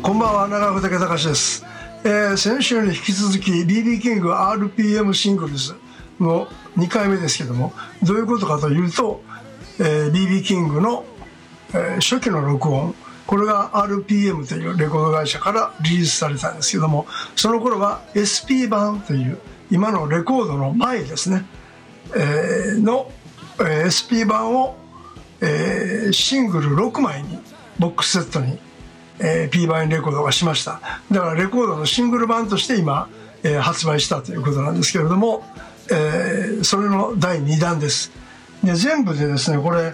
こんばんは、長岡武隆です。先週に引き続き BB キング RPM シングルズの2回目ですけども、どういうことかというと、BB キングの、初期の録音、これが RPM というレコード会社からリリースされたんですけども、その頃は SP 版という今のレコードの前ですね、SP 版を、シングル6枚にボックスセットに、P 版レコードがしました。だからレコードのシングル版として今、発売したということなんですけれども、それの第2弾です。で全部でですね、これ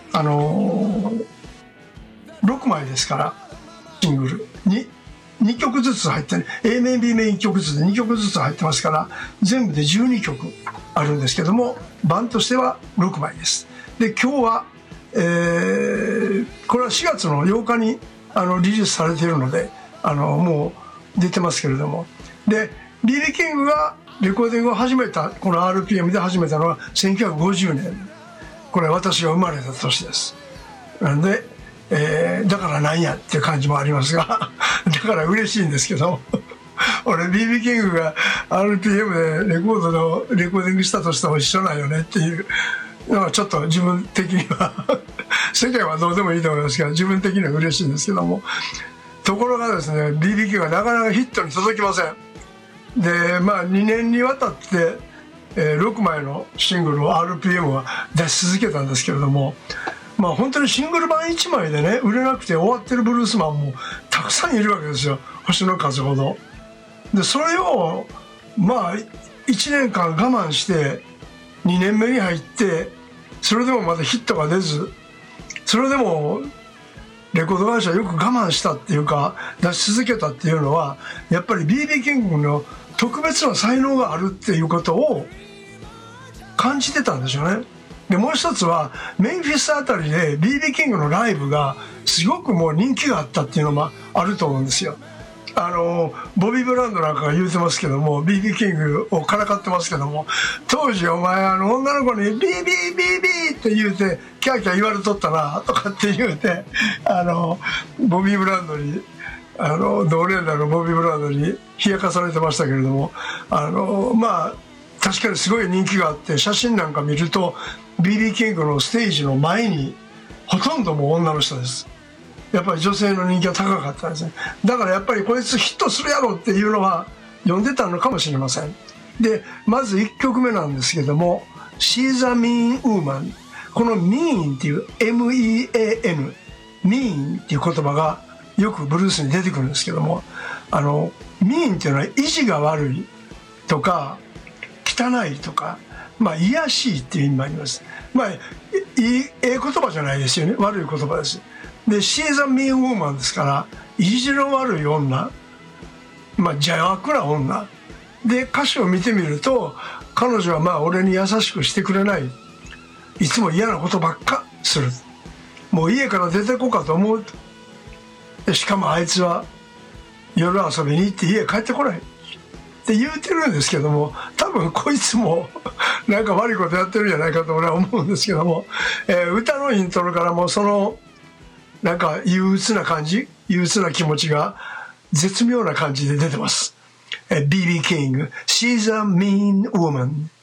6枚ですから、シングルに2曲ずつ入ってね、A 面 B 面1曲ずつで2曲ずつ入ってますから、全部で12曲あるんですけども、版としては6枚です。で今日は、これは4月の8日にリリースされているので、もう出てますけれども、で BB キングがレコーディングを始めた、この RPM で始めたのは1950年、これ私が生まれた年です。なんで、だからなんやっていう感じもありますがだから嬉しいんですけど俺 BB キングが RPM でレコードのレコーディングしたとしても一緒なんよねっていうのはちょっと自分的には世間はどうでもいいと思いますけど、自分的には嬉しいんですけども、ところがですね、 BB キングがなかなかヒットに届きません。で2年にわたって、6枚のシングルを RPM は出し続けたんですけれども、本当にシングル版1枚でね売れなくて終わってるブルースマンもたくさんいるわけですよ、星の数ほど。でそれを1年間我慢して2年目に入って、それでもまだヒットが出ず、それでもレコード会社はよく我慢したっていうか出し続けたっていうのは、やっぱり BB キングの特別な才能があるっていうことを感じてたんでしょうね。でもう一つはメンフィスあたりで BB キングのライブがすごくもう人気があったっていうのもあると思うんですよ。ボビー・ブランドなんかが言うてますけども、 BB キングをからかってますけども、当時お前女の子に BB BB って言うてキャーキャー言われとったなとかって言うて、ボビー・ブランドに同年代のボビー・ブランドに冷やかされてましたけれども、確かにすごい人気があって、写真なんか見ると BB キングのステージの前にほとんどもう女の人です。やっぱり女性の人気が高かったんですね。だからやっぱりこいつヒットするやろっていうのは読んでたのかもしれません。でまず1曲目なんですけども、 She's a Mean Woman。 この Mean っていう MEAN Mean っていう言葉がよくブルースに出てくるんですけども、Mean っていうのは意地が悪いとか汚いとか、卑しいっていう意味もあります。いい言葉じゃないですよね、悪い言葉です。で She's a mean woman ですから、意地の悪い女、邪悪な女で、歌詞を見てみると彼女は俺に優しくしてくれない、いつも嫌なことばっかする、もう家から出てこうかと思う、でしかもあいつは夜遊びに行って家帰ってこないって言うてるんですけども、多分こいつもなんか悪いことやってるんじゃないかと俺は思うんですけども、歌のイントロからもそのなんか憂鬱な感じ、憂鬱な気持ちが絶妙な感じで出てます。BB キング She's a mean woman。